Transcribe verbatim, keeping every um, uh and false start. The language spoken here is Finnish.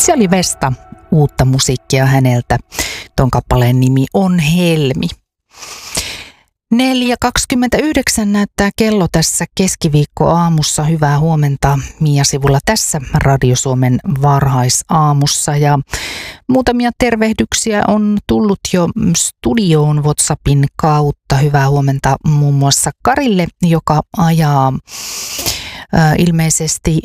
oli Vesta, uutta musiikkia häneltä. Ton kappaleen nimi on Helmi. neljä kaksikymmentäyhdeksän näyttää kello tässä keskiviikkoaamussa. Hyvää huomenta Mia Sivula tässä Radio Suomen varhaisaamussa. Ja muutamia tervehdyksiä on tullut jo studioon WhatsAppin kautta. Hyvää huomenta muun muassa Karille, joka ajaa äh, ilmeisesti